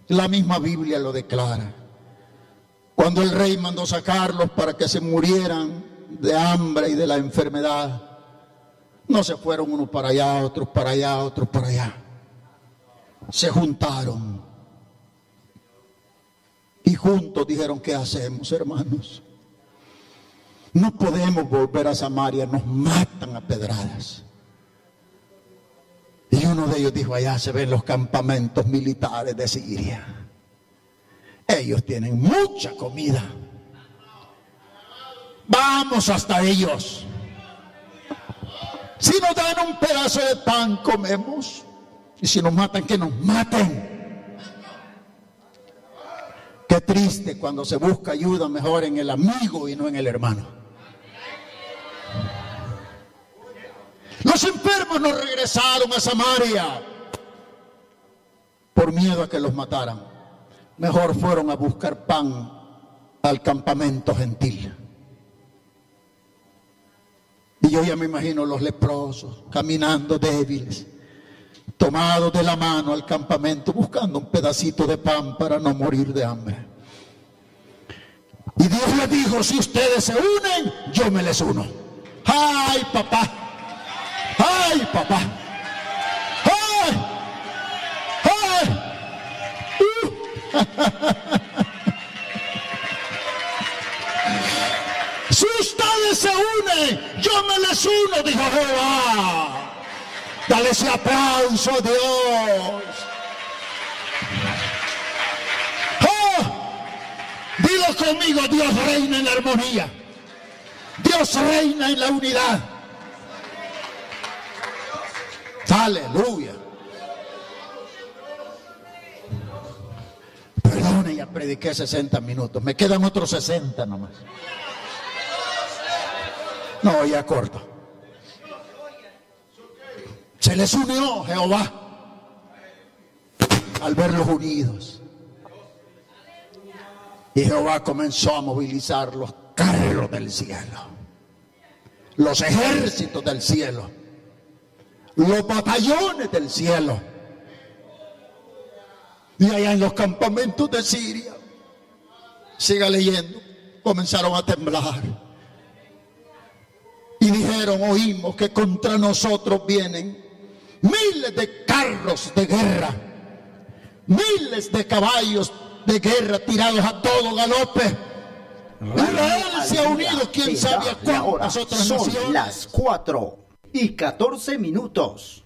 La misma Biblia lo declara. Cuando el rey mandó sacarlos para que se murieran de hambre y de la enfermedad, no se fueron unos para allá, otros para allá, otros para allá. Se juntaron y juntos dijeron: ¿qué hacemos, hermanos? No podemos volver a Samaria, nos matan a pedradas. Y uno de ellos dijo: allá se ven los campamentos militares de Siria. Ellos tienen mucha comida. Vamos hasta ellos. Si nos dan un pedazo de pan, comemos. Y si nos matan, que nos maten. Qué triste cuando se busca ayuda mejor en el amigo y no en el hermano. Los enfermos no regresaron a Samaria por miedo a que los mataran. Mejor fueron a buscar pan al campamento gentil. Y yo ya me imagino los leprosos caminando débiles, tomados de la mano al campamento, buscando un pedacito de pan para no morir de hambre. Y Dios les dijo: si ustedes se unen, yo me les uno. ¡Ay, papá! ¡Ay, papá! ¡Ay! ¡Ay! Si ustedes se unen, yo me les uno, dijo Jehová. Dale ese aplauso a Dios. Dilo conmigo: Dios reina en la armonía. Dios reina en la unidad. Aleluya. Perdone, ya prediqué 60 minutos. Me quedan otros 60 nomás. No, ya corto. Se les unió Jehová al verlos unidos. Y Jehová comenzó a movilizar los carros del cielo, los ejércitos del cielo, los batallones del cielo. Y allá en los campamentos de Siria, siga leyendo, comenzaron a temblar. Y dijeron: oímos que contra nosotros vienen miles de carros de guerra, miles de caballos de guerra tirados a todo galope. Israel se ha unido, quién sabe a cuántas otras naciones. Son las 4:14.